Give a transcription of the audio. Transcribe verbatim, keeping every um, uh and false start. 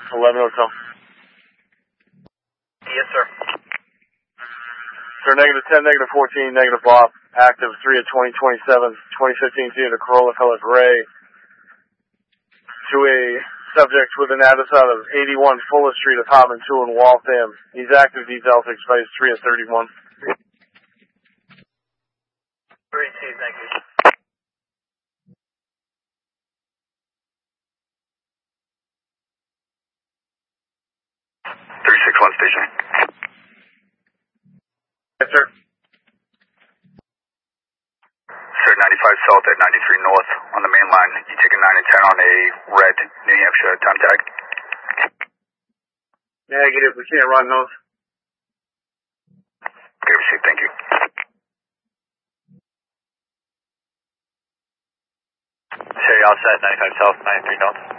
eleven Hotel. Yes, sir. Sir, negative ten, negative fourteen, negative Bob, active three of twenty twenty-seven, twenty fifteen Toyota Corolla color gray, to a subject with an address out of eighty-one Fuller Street, apartment two in Waltham. He's active, detail takes place three of thirty-one. Three, two, thank you. three six one station. Yes, sir. Sir, ninety-five South at ninety-three North on the main line. You take a nine and ten on a red New Hampshire time tag. Negative, we can't run those. Okay, receive, thank you. Sir, you're all set, ninety-five South, ninety-three North.